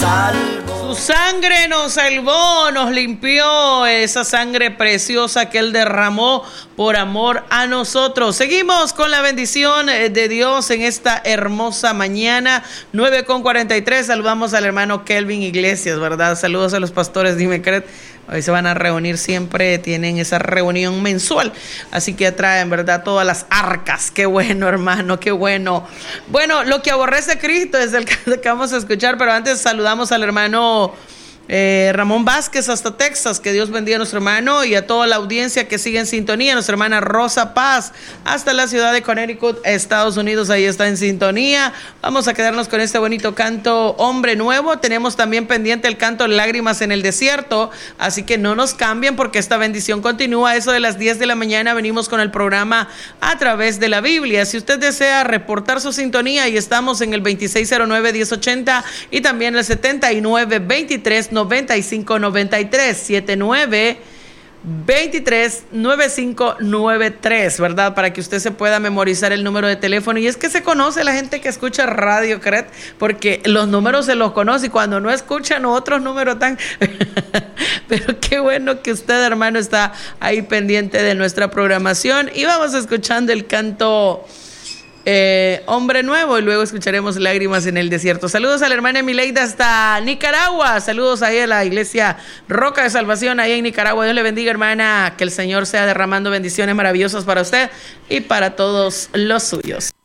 Su sangre nos salvó, nos limpió, esa sangre preciosa que Él derramó por amor a nosotros. Seguimos con la bendición de Dios en esta hermosa mañana, 9:43. Saludamos al hermano Kelvin Iglesias, ¿verdad? Saludos a los pastores de Imecret. Hoy se van a reunir, siempre tienen esa reunión mensual, así que traen, ¿verdad?, todas las arcas. Qué bueno, hermano, qué bueno. Bueno, lo que aborrece Cristo es el que vamos a escuchar, pero antes saludamos al hermano Ramón Vázquez hasta Texas. Que Dios bendiga a nuestro hermano y a toda la audiencia que sigue en sintonía. Nuestra hermana Rosa Paz hasta la ciudad de Connecticut, Estados Unidos, ahí está en sintonía. Vamos a quedarnos con este bonito canto Hombre Nuevo. Tenemos también pendiente el canto Lágrimas en el Desierto, así que no nos cambien porque esta bendición continúa. Eso de las 10 de la mañana venimos con el programa A Través de la Biblia. Si usted desea reportar su sintonía, y estamos en el 2609-1080 y también el 7923-9593, 7923-9593, ¿verdad? Para que usted se pueda memorizar el número de teléfono. Y es que se conoce la gente que escucha Radio Cret, porque los números se los conoce, y cuando no escuchan otros números tan... Pero qué bueno que usted, hermano, está ahí pendiente de nuestra programación. Y vamos escuchando el canto Hombre Nuevo, y luego escucharemos Lágrimas en el Desierto. Saludos a la hermana Mileida hasta Nicaragua. Saludos ahí a la iglesia Roca de Salvación ahí en Nicaragua. Dios le bendiga, hermana, que el Señor sea derramando bendiciones maravillosas para usted y para todos los suyos.